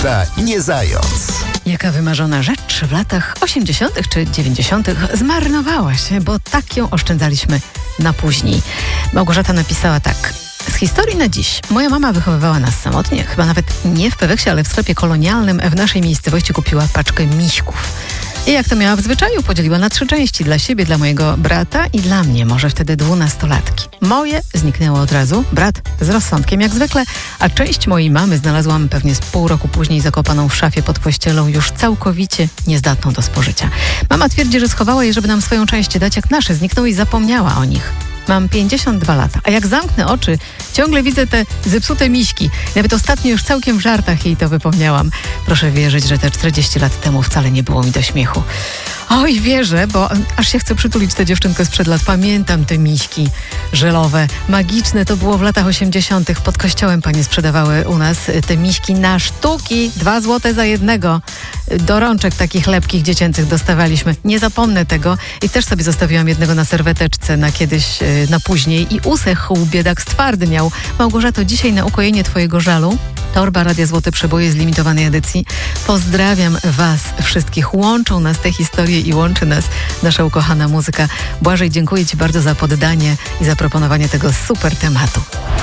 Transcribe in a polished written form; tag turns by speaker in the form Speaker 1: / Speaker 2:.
Speaker 1: Ta nie zając.
Speaker 2: Jaka wymarzona rzecz w latach 80. czy 90. zmarnowała się, bo tak ją oszczędzaliśmy na później. Małgorzata napisała tak. Z historii na dziś. Moja mama wychowywała nas samotnie, chyba nawet nie w Peweksie, ale w sklepie kolonialnym w naszej miejscowości kupiła paczkę miśków. I jak to miała w zwyczaju, podzieliła na 3 części. Dla siebie, dla mojego brata i dla mnie, może wtedy 12-latki. Moje zniknęło od razu, brat z rozsądkiem jak zwykle, a część mojej mamy znalazłam pewnie z pół roku później zakopaną w szafie pod pościelą, już całkowicie niezdatną do spożycia. Mama twierdzi, że schowała je, żeby nam swoją część dać, jak nasze zniknęły i zapomniała o nich. Mam 52 lata, a jak zamknę oczy, ciągle widzę te zepsute miśki. Nawet ostatnio już całkiem w żartach jej to wypomniałam. Proszę wierzyć, że te 40 lat temu wcale nie było mi do śmiechu. Oj, wierzę, bo aż się chcę przytulić tę dziewczynkę sprzed lat. Pamiętam te miśki żelowe, magiczne. To było w latach 80. Pod kościołem panie sprzedawały u nas te miśki na sztuki. 2 złote za jednego. Do rączek takich lepkich dziecięcych dostawaliśmy. Nie zapomnę tego i też sobie zostawiłam jednego na serweteczce na kiedyś, na później i usechł biedak, stwardniał. Małgorzato, dzisiaj na ukojenie twojego żalu torba Radia Złote Przeboje z limitowanej edycji. Pozdrawiam was wszystkich. Łączą nas te historie i łączy nas nasza ukochana muzyka. Błażej, dziękuję ci bardzo za poddanie i zaproponowanie tego super tematu.